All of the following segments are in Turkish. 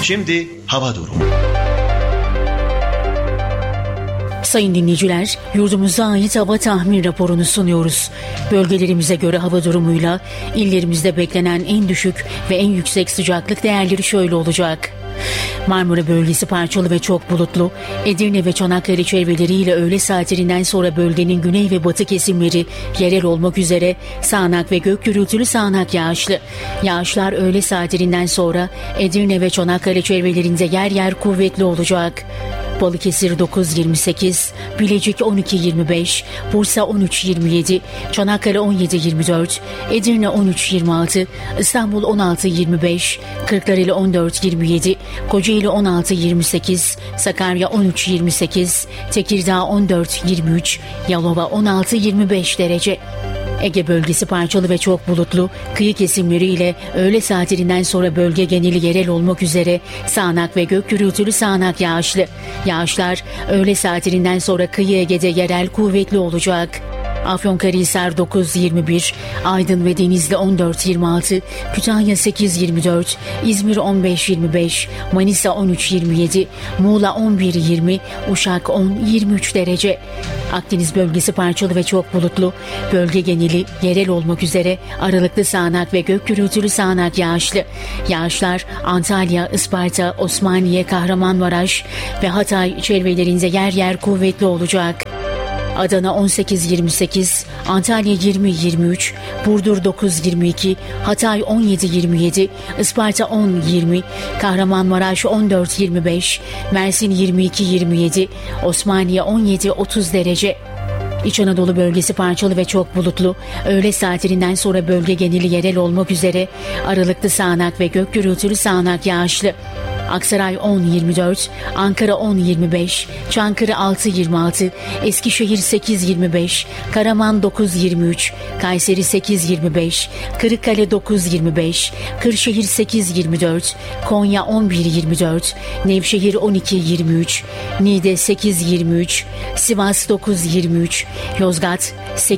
Şimdi hava durumu. Sayın dinleyiciler, yurdumuza ait hava tahmin raporunu sunuyoruz. Bölgelerimize göre hava durumuyla illerimizde beklenen en düşük ve en yüksek sıcaklık değerleri şöyle olacak. Marmara bölgesi parçalı ve çok bulutlu. Edirne ve Çanakkale çevreleriyle öğle saatlerinden sonra bölgenin güney ve batı kesimleri yerel olmak üzere sağanak ve gök gürültülü sağanak yağışlı. Yağışlar öğle saatlerinden sonra Edirne ve Çanakkale çevrelerinde yer yer kuvvetli olacak. Balıkesir 9-28, Bilecik 12-25, Bursa 13-27, Çanakkale 17-24, Edirne 13-26, İstanbul 16-25, Kırklareli 14-27, Kocaeli 16-28, Sakarya 13-28, Tekirdağ 14-23, Yalova 16-25 derece. Ege bölgesi parçalı ve çok bulutlu, kıyı kesimleriyle öğle saatlerinden sonra bölge geneli yerel olmak üzere sağanak ve gök gürültülü sağanak yağışlı. Yağışlar öğle saatlerinden sonra kıyı Ege'de yerel kuvvetli olacak. Afyonkarahisar 9-21, Aydın ve Denizli 14-26, Kütahya 8-24, İzmir 15-25, Manisa 13-27, Muğla 11-20, Uşak 10-23 derece. Akdeniz bölgesi parçalı ve çok bulutlu, bölge geneli yerel olmak üzere aralıklı sağanak ve gök gürültülü sağanak yağışlı. Yağışlar Antalya, Isparta, Osmaniye, Kahramanmaraş ve Hatay çevrelerinde yer yer kuvvetli olacak. Adana 18-28, Antalya 20-23, Burdur 9-22, Hatay 17-27, Isparta 10-20, Kahramanmaraş 14-25, Mersin 22-27, Osmaniye 17-30 derece. İç Anadolu bölgesi parçalı ve çok bulutlu. Öğle saatlerinden sonra bölge geneli yerel olmak üzere aralıklı sağanak ve gök gürültülü sağanak yağışlı. Aksaray 10-24, Ankara 10-25, Çankırı 6-26, Eskişehir 8-25, Karaman 9-23, Kayseri 8-25, Kırıkkale 9-25, Kırşehir 8-24, Konya 11-24, Nevşehir 12-23, Niğde 8-23, Sivas 9-23, Yozgat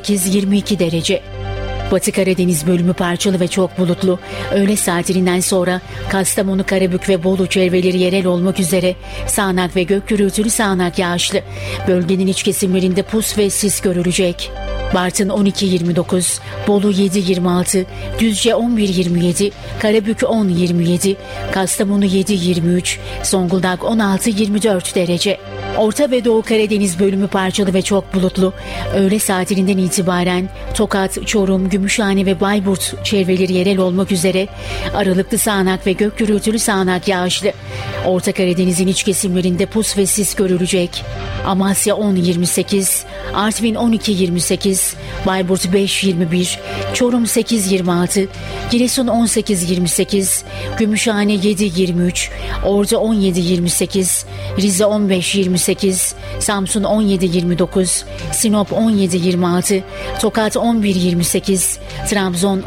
8-22 derece. Batı Karadeniz bölümü parçalı ve çok bulutlu. Öğle saatlerinden sonra Kastamonu, Karabük ve Bolu çevreleri yerel olmak üzere sağanak ve gök gürültülü sağanak yağışlı. Bölgenin iç kesimlerinde pus ve sis görülecek. Bartın 12-29, Bolu 7-26, Düzce 11-27, Karabük 10-27, Kastamonu 7-23, Zonguldak 16-24 derece. Orta ve Doğu Karadeniz bölümü parçalı ve çok bulutlu. Öğle saatlerinden itibaren Tokat, Çorum, Gümüşhane ve Bayburt çevreleri yerel olmak üzere aralıklı sağanak ve gök gürültülü sağanak yağışlı. Orta Karadeniz'in iç kesimlerinde pus ve sis görülecek. Amasya 10-28, Artvin 12-28, Bayburt 5-21, Çorum 8-26, Giresun 18-28, Gümüşhane 7-23, Ordu 17-28, Rize 15-28, Samsun 17-29, Sinop 17-26, Tokat 11-28, Trabzon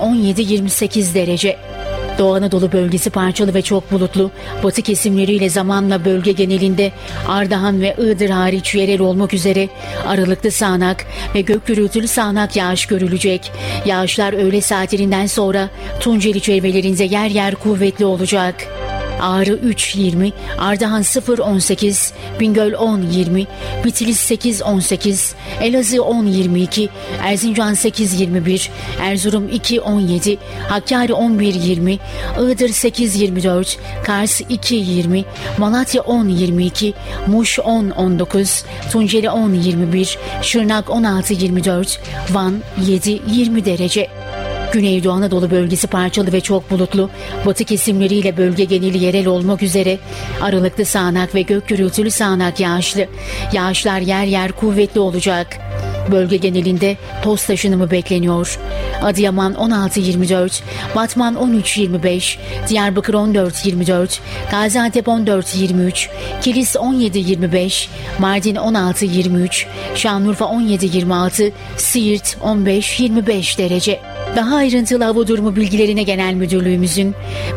17-28 derece. Doğu Anadolu bölgesi parçalı ve çok bulutlu. Batı kesimleriyle zamanla bölge genelinde Ardahan ve Iğdır hariç yerel olmak üzere aralıklı sağanak ve gök gürültülü sağanak yağış görülecek. Yağışlar öğle saatlerinden sonra Tunceli çevrelerinde yer yer kuvvetli olacak. Ağrı 3-20, Ardahan 0-18, Bingöl 10-20, Bitlis 8-18, Elazığ 10-22, Erzincan 8-21, Erzurum 2-17, Hakkari 11-20, Iğdır 8-24, Kars 2-20, Malatya 10-22, Muş 10-19, Tunceli 10-21, Şırnak 16-24, Van 7-20 derece. Güneydoğu Anadolu bölgesi parçalı ve çok bulutlu. Batı kesimleriyle bölge geneli yerel olmak üzere aralıklı sağanak ve gök gürültülü sağanak yağışlı. Yağışlar yer yer kuvvetli olacak. Bölge genelinde toz taşınımı bekleniyor. Adıyaman 16-24, Batman 13-25, Diyarbakır 14-24, Gaziantep 14-23, Kilis 17-25, Mardin 16-23, Şanlıurfa 17-26, Siirt 15-25 derece. Daha ayrıntılı hava durumu bilgilerine Genel Müdürlüğümüzün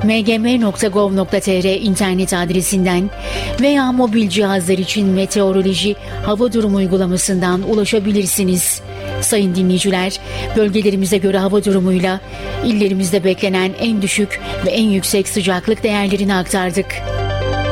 mgm.gov.tr internet adresinden veya mobil cihazlar için meteoroloji hava durumu uygulamasından ulaşabilirsiniz. Sayın dinleyiciler, bölgelerimize göre hava durumuyla illerimizde beklenen en düşük ve en yüksek sıcaklık değerlerini aktardık.